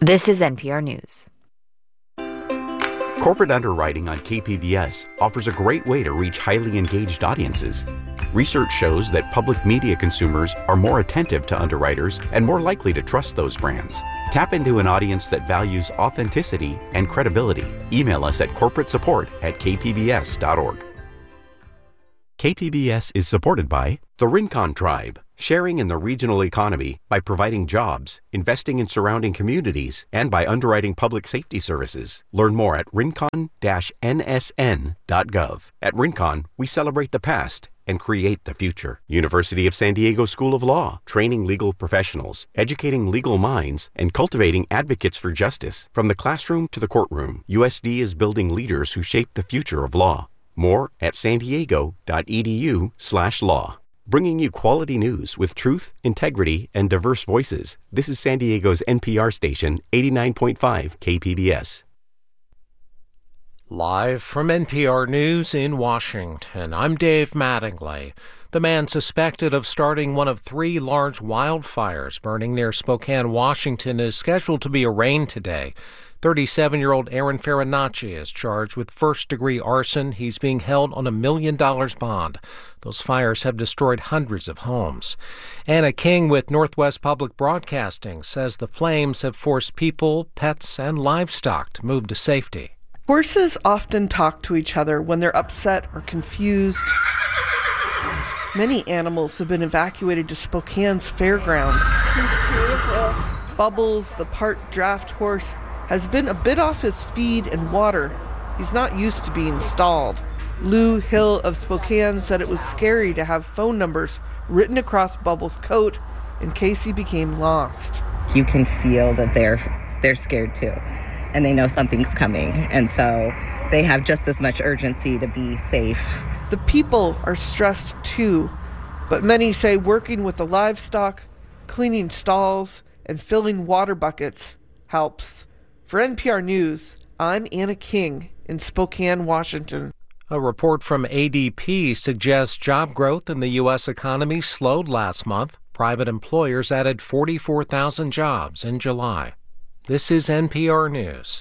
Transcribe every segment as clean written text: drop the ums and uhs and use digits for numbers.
This is NPR News. Corporate underwriting on KPBS offers a great way to reach highly engaged audiences. Research shows that public media consumers are more attentive to underwriters and more likely to trust those brands. Tap into an audience that values authenticity and credibility. Email us at corporatesupport@kpbs.org. KPBS is supported by the Rincon Tribe, sharing in the regional economy by providing jobs, investing in surrounding communities, and by underwriting public safety services. Learn more at rincon-nsn.gov. At Rincon, we celebrate the past and create the future. University of San Diego School of Law, training legal professionals, educating legal minds, and cultivating advocates for justice. From the classroom to the courtroom, USD is building leaders who shape the future of law. More at sandiego.edu/law. Bringing you quality news with truth, integrity, and diverse voices. This is San Diego's NPR station, 89.5 KPBS. Live from NPR News in Washington, I'm Dave Mattingly. The man suspected of starting one of 3 large wildfires burning near Spokane, Washington, is scheduled to be arraigned today. 37-year-old Aaron Farinacci is charged with first-degree arson. He's being held on $1 million bond. Those fires have destroyed hundreds of homes. Anna King with Northwest Public Broadcasting says the flames have forced people, pets, and livestock to move to safety. Horses often talk to each other when they're upset or confused. Many animals have been evacuated to Spokane's fairground. It's beautiful. Bubbles, the part draft horse, has been a bit off his feed and water. He's not used to being stalled. Lou Hill of Spokane said it was scary to have phone numbers written across Bubbles' coat in case he became lost. You can feel that they're scared too, and they know something's coming, and so they have just as much urgency to be safe. The people are stressed too, but many say working with the livestock, cleaning stalls, and filling water buckets helps. For NPR News, I'm Anna King in Spokane, Washington. A report from ADP suggests job growth in the U.S. economy slowed last month. Private employers added 44,000 jobs in July. This is NPR News.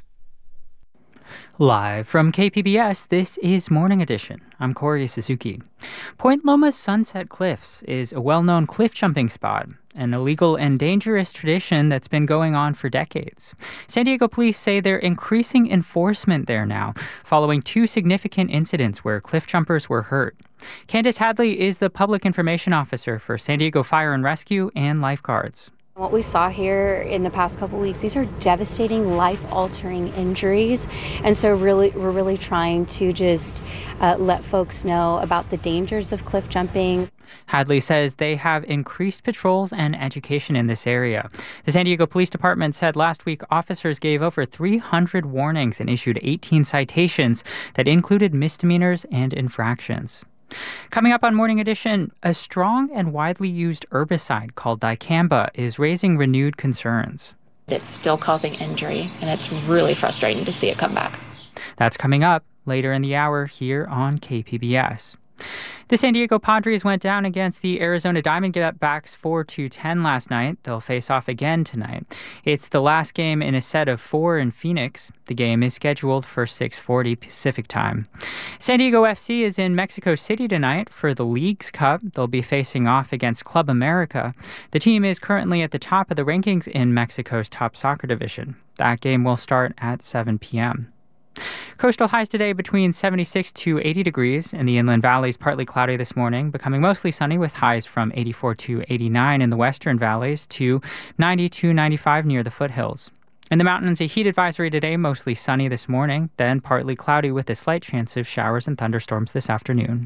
Live from KPBS, this is Morning Edition. I'm Corey Suzuki. Point Loma's Sunset Cliffs is a well-known cliff jumping spot, an illegal and dangerous tradition that's been going on for decades. San Diego police say they're increasing enforcement there now, following 2 significant incidents where cliff jumpers were hurt. Candace Hadley is the public information officer for San Diego Fire and Rescue and lifeguards. What we saw here in the past couple weeks, these are devastating, life-altering injuries. And so we're really trying to just let folks know about the dangers of cliff jumping. Hadley says they have increased patrols and education in this area. The San Diego Police Department said last week officers gave over 300 warnings and issued 18 citations that included misdemeanors and infractions. Coming up on Morning Edition, a strong and widely used herbicide called dicamba is raising renewed concerns. It's still causing injury, and it's really frustrating to see it come back. That's coming up later in the hour here on KPBS. The San Diego Padres went down against the Arizona Diamondbacks 4-10 last night. They'll face off again tonight. It's the last game in a set of 4 in Phoenix. The game is scheduled for 6:40 Pacific time. San Diego FC is in Mexico City tonight for the Leagues Cup. They'll be facing off against Club America. The team is currently at the top of the rankings in Mexico's top soccer division. That game will start at 7 p.m. Coastal highs today between 76 to 80 degrees. In the inland valleys, partly cloudy this morning, becoming mostly sunny with highs from 84 to 89 in the western valleys to 90 to 95 near the foothills. In the mountains, a heat advisory today, mostly sunny this morning, then partly cloudy with a slight chance of showers and thunderstorms this afternoon.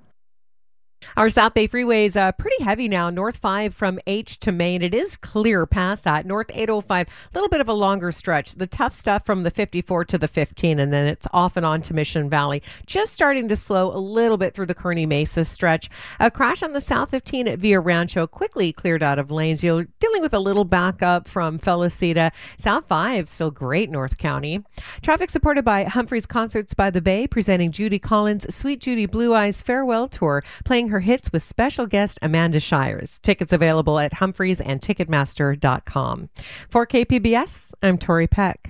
Our South Bay Freeway is pretty heavy now, North 5 from H to Main. It is clear past that. North 805, a little bit of a longer stretch. The tough stuff from the 54 to the 15, and then it's off and on to Mission Valley. Just starting to slow a little bit through the Kearney Mesa stretch. A crash on the South 15 at Villa Rancho quickly cleared out of lanes. You're dealing with a little backup from Felicita. South 5, still great, North County. Traffic supported by Humphreys Concerts by the Bay, presenting Judy Collins' Sweet Judy Blue Eyes Farewell Tour, playing her her hits with special guest Amanda Shires. Tickets available at Humphreys and Ticketmaster.com. For KPBS, I'm Tori Peck.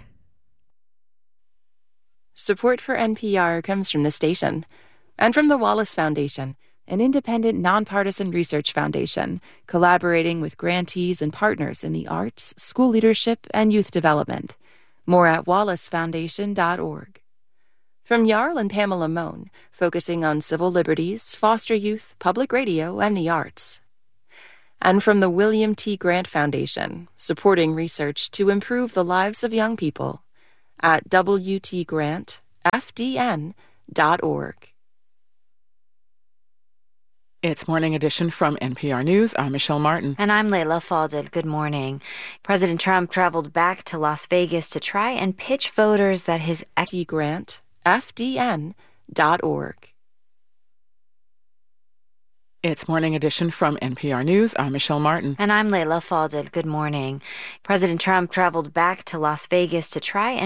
Support for NPR comes from the station and from the Wallace Foundation, an independent, nonpartisan research foundation collaborating with grantees and partners in the arts, school leadership, and youth development. More at wallacefoundation.org. From Jarl and Pamela Mohn, focusing on civil liberties, foster youth, public radio, and the arts. And from the William T. Grant Foundation, supporting research to improve the lives of young people at wtgrantfdn.org. It's Morning Edition from NPR News. I'm Michelle Martin. And I'm Leila Fadel. Good morning. President Trump traveled back to Las Vegas to try and pitch voters that his grantfdn.org. It's Morning Edition from NPR News. I'm Michelle Martin. And I'm Leila Fadel. Good morning. President Trump traveled back to Las Vegas to try and